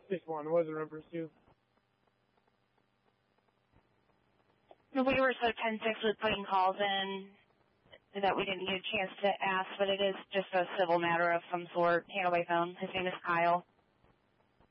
6-1. What was the run pursuit? We were so 10-6 with putting calls in that we didn't get a chance to ask, but it is just a civil matter of some sort, handled by phone. His name is Kyle.